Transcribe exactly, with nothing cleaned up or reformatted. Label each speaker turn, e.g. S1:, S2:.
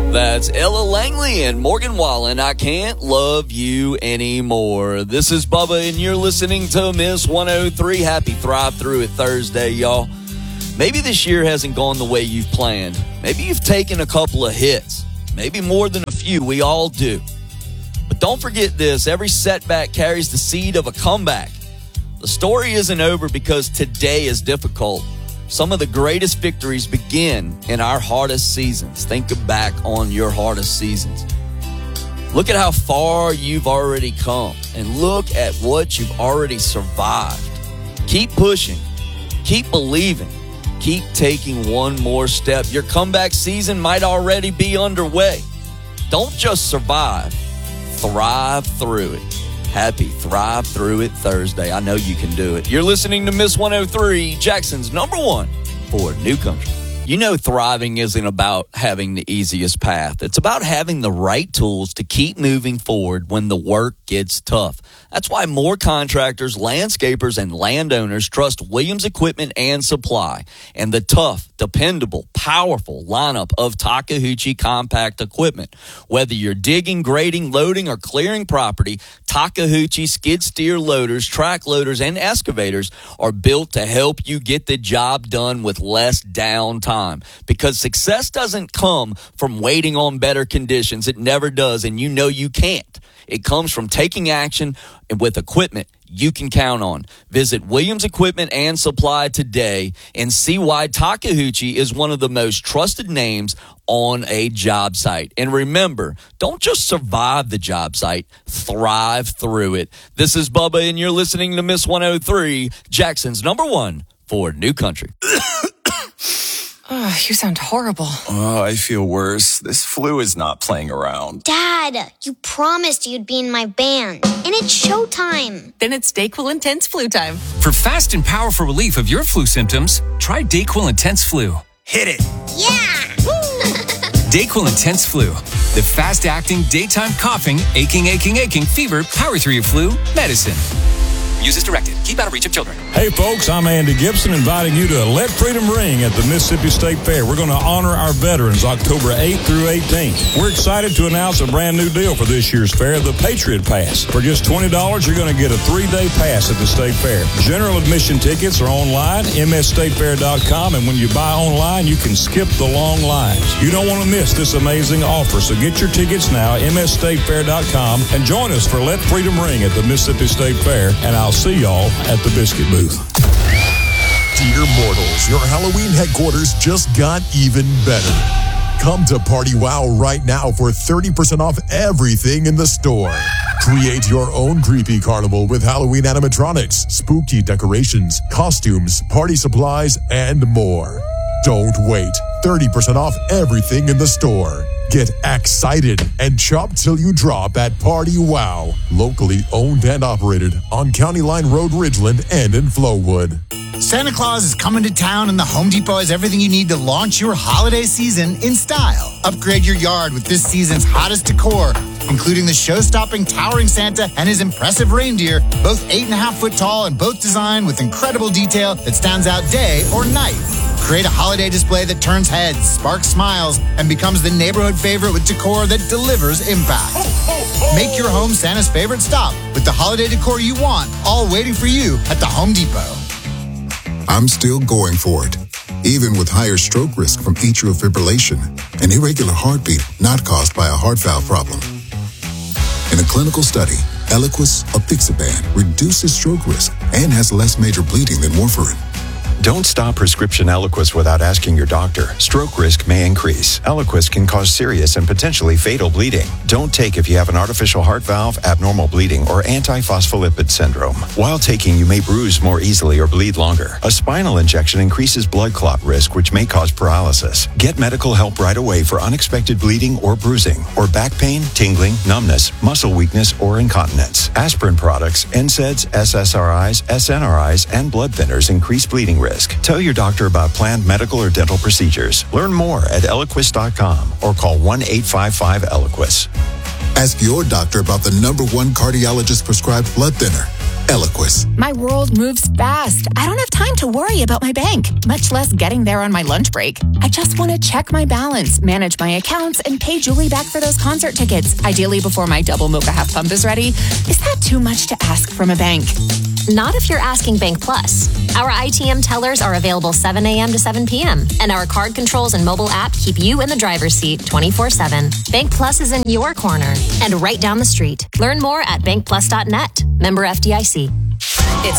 S1: That's Ella Langley and Morgan Wallen. I Can't Love You Anymore. This is Bubba, and you're listening to Miss one oh three. Happy Thrive Through It Thursday, y'all. Maybe this year hasn't gone the way you've planned. Maybe you've taken a couple of hits. Maybe more than a few. We all do. But don't forget this. Every setback carries the seed of a comeback. The story isn't over because today is difficult. Some of the greatest victories begin in our hardest seasons. Think back on your hardest seasons. Look at how far you've already come, and look at what you've already survived. Keep pushing. Keep believing. Keep taking one more step. Your comeback season might already be underway. Don't just survive. Thrive through it. Happy Thrive Through It Thursday. I know you can do it. You're listening to Miss one oh three, Jackson's number one for New Country. You know, thriving isn't about having the easiest path. It's about having the right tools to keep moving forward when the work gets tough. That's why more contractors, landscapers, and landowners trust Williams Equipment and Supply and the tough, dependable, powerful lineup of Takeuchi compact equipment. Whether you're digging, grading, loading, or clearing property, Takeuchi skid steer loaders, track loaders, and excavators are built to help you get the job done with less downtime. Because success doesn't come from waiting on better conditions. It never does, and you know you can't. It comes from taking action with equipment you can count on. Visit Williams Equipment and Supply today and see why Takeuchi is one of the most trusted names on a job site. And remember, don't just survive the job site, thrive through it. This is Bubba, and you're listening to Miss one oh three, Jackson's number one for New Country.
S2: Oh, you sound horrible.
S3: Oh, I feel worse. This flu is not playing around.
S4: Dad, you promised you'd be in my band, and it's showtime.
S2: Then it's DayQuil Intense Flu time.
S5: For fast and powerful relief of your flu symptoms, try DayQuil Intense Flu.
S3: Hit it.
S4: Yeah!
S5: DayQuil Intense Flu. The fast-acting, daytime coughing, aching, aching, aching, fever, power through your flu medicine. Use as directed. Keep out of reach of children.
S6: Hey, folks, I'm Andy Gibson, inviting you to Let Freedom Ring at the Mississippi State Fair. We're going to honor our veterans October eighth through eighteenth. We're excited to announce a brand new deal for this year's fair, the Patriot Pass. For just twenty dollars, you're going to get a three-day pass at the State Fair. General admission tickets are online, m s state fair dot com, and when you buy online, you can skip the long lines. You don't want to miss this amazing offer, so get your tickets now, m s state fair dot com, and join us for Let Freedom Ring at the Mississippi State Fair, and I'll see y'all at the biscuit booth.
S7: Dear mortals, your Halloween headquarters just got even better. Come to Party Wow right now for thirty percent off everything in the store. Create your own creepy carnival with Halloween animatronics, spooky decorations, costumes, party supplies, and more. Don't wait. thirty percent off everything in the store. Get excited and shop till you drop at Party Wow. Locally owned and operated on County Line Road, Ridgeland, and in Flowood.
S8: Santa Claus is coming to town, and the Home Depot has everything you need to launch your holiday season in style. Upgrade your yard with this season's hottest decor, including the show-stopping towering Santa and his impressive reindeer, both eight and a half foot tall and both designed with incredible detail that stands out day or night. Create a holiday display that turns heads, sparks smiles, and becomes the neighborhood favorite with decor that delivers impact. Make your home Santa's favorite stop with the holiday decor you want, all waiting for you at the Home Depot.
S9: I'm still going for it, even with higher stroke risk from atrial fibrillation, an irregular heartbeat not caused by a heart valve problem. In a clinical study, Eliquis apixaban reduces stroke risk and has less major bleeding than warfarin.
S10: Don't stop prescription Eliquis without asking your doctor. Stroke risk may increase. Eliquis can cause serious and potentially fatal bleeding. Don't take if you have an artificial heart valve, abnormal bleeding, or antiphospholipid syndrome. While taking, you may bruise more easily or bleed longer. A spinal injection increases blood clot risk, which may cause paralysis. Get medical help right away for unexpected bleeding or bruising, or back pain, tingling, numbness, muscle weakness, or incontinence. Aspirin products, N SAIDs, S S R Is, S N R Is, and blood thinners increase bleeding risk. Tell your doctor about planned medical or dental procedures. Learn more at eliquis dot com or call one eight five five Eliquis.
S9: Ask your doctor about the number one cardiologist prescribed blood thinner, Eloquist.
S2: My world moves fast. I don't have time to worry about my bank, much less getting there on my lunch break. I just want to check my balance, manage my accounts, and pay Julie back for those concert tickets, ideally before my double mocha half pump is ready. Is that too much to ask from a bank?
S11: Not if you're asking Bank Plus. Our I T M tellers are available seven a.m. to seven p.m., and our card controls and mobile app keep you in the driver's seat twenty-four seven. Bank Plus is in your corner and right down the street. Learn more at bank plus dot net. Member F D I C.
S2: It's